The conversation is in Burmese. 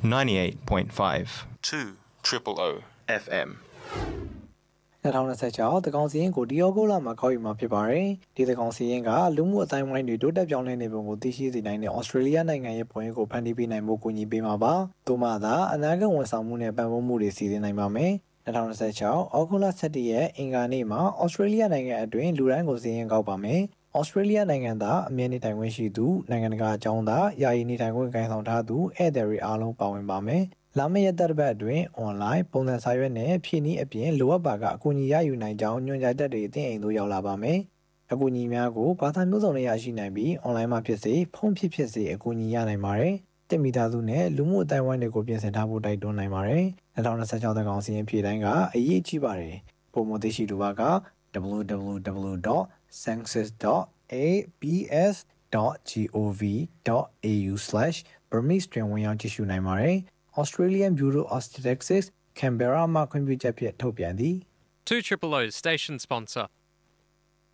98.5 200 FM 2026တကောင်စီရင်ကိုဒီယောဂိုလာမှာခေါ်ယူမှာဖြစ်ပါတယ်ဒီတကောင်စီရင်ကလူမှုအတိုင်းဝိုင်းတွေတိုးတက်ပြောင်းလဲနေပုံကိုသိရှိစေနိုင်တဲ့ဩစတြေးလျနိုင်ငံရဲ့ပုံရိပ်ကိုဖန်တီးပေးနိုင်ဖို့ကူညီပေးမှာပါသို့မှသာအနာဂတ်ဝန်ဆောင်မှုနဲ့ပံ့ပိုးမှုတွေစီစဉ်နိုင်ပါမယ်2026အောက်တိုဘာ17ရက်အင်္ဂါနေ့မှာဩစတြေးလျနိုင်ငံအတွင်းလူတိုင်းကိုစီရင်ကောက်ပါမယ်ဩစတြေးလျနိုင်ငံသားအမြဲနေထိုင်ခွင့်ရှိသူနိုင်ငံတကာအကြောင်းသားယာယီနေထိုင်ခွင့်ကိုင်ဆောင်ထားသူဧည့်သည်တွေအားလုံးပါဝင်ပါမယ်လာမယ့်ရက်သတ္တပတ်အတွင်း online ပုံစံစာရွက်နဲ့ဖြည့်နည်းအပြင်လိုအပ်ပါကအကူအညီရယူနိုင်ကြောင်းညွှန်ကြားချက်တွေအသင်းအိမ်သို့ရောက်လာပါမယ်။အကူအညီများကိုဘာသာမျိုးစုံနဲ့ရရှိနိုင်ပြီး online မှာဖြစ်စေဖုန်းဖြစ်စေအကူအညီရနိုင်ပါတယ်။တင်မိသားစုနဲ့လူမှုအတိုင်းအဝိုင်းတွေကိုပြင်ဆင်ထားဖို့တိုက်တွန်းနိုင်ပါတယ်။2026တကောင်စီရင်ဖြည့်တိုင်းကအရေးကြီးပါတယ်။ပုံမသိရှိသူက www.census.abs.gov.au/Burmese တွင်ဝင်ရောက်ကြည့်ရှုနိုင်ပါတယ်။ Australian Bureau of Statistics Canberra မှခွင့်ပြုချက်ဖြင့်ထုတ်ပြန်သည် 200 station sponsor